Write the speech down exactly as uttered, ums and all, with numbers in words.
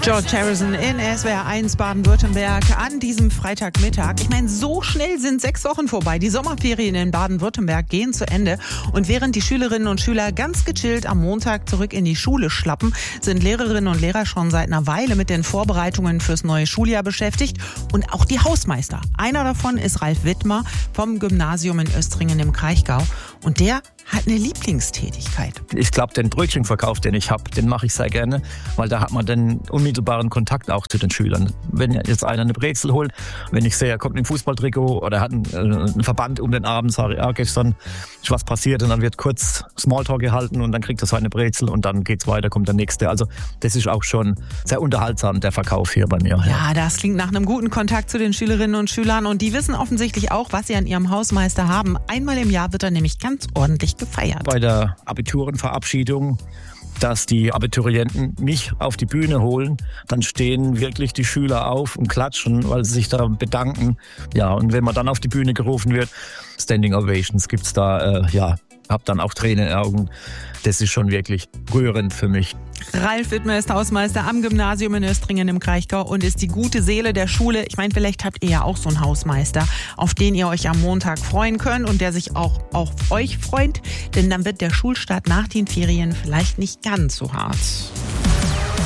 George Harrison in S W R eins Baden-Württemberg an diesem Freitagmittag. Ich meine, so schnell sind sechs Wochen vorbei. Die Sommerferien in Baden-Württemberg gehen zu Ende. Und während die Schülerinnen und Schüler ganz gechillt am Montag zurück in die Schule schlappen, sind Lehrerinnen und Lehrer schon seit einer Weile mit den Vorbereitungen fürs neue Schuljahr beschäftigt. Und auch die Hausmeister. Einer davon ist Ralf Wittmer vom Gymnasium in Östringen im Kraichgau. Und der hat eine Lieblingstätigkeit. Ich glaube, den Brötchenverkauf, den ich habe, den mache ich sehr gerne, weil da hat man den unmittelbaren Kontakt auch zu den Schülern. Wenn jetzt einer eine Brezel holt, wenn ich sehe, er kommt im Fußballtrikot oder hat einen, einen Verband um den Arm, sage ich, ja, gestern ist was passiert und dann wird kurz Smalltalk gehalten und dann kriegt er seine Brezel und dann geht's weiter, kommt der Nächste. Also das ist auch schon sehr unterhaltsam, der Verkauf hier bei mir. Ja, ja, das klingt nach einem guten Kontakt zu den Schülerinnen und Schülern und die wissen offensichtlich auch, was sie an ihrem Hausmeister haben. Einmal im Jahr wird er nämlich ganz ordentlich gefeiert. Bei der Abiturenverabschiedung, dass die Abiturienten mich auf die Bühne holen, dann stehen wirklich die Schüler auf und klatschen, weil sie sich da bedanken. Ja, und wenn man dann auf die Bühne gerufen wird, Standing Ovations gibt's da, äh, ja, hab dann auch Tränen in den Augen. Das ist schon wirklich rührend für mich. Ralf Wittmer ist Hausmeister am Gymnasium in Östringen im Kraichgau und ist die gute Seele der Schule. Ich meine, vielleicht habt ihr ja auch so einen Hausmeister, auf den ihr euch am Montag freuen könnt und der sich auch auf euch freut, denn dann wird der Schulstart nach den Ferien vielleicht nicht ganz so hart.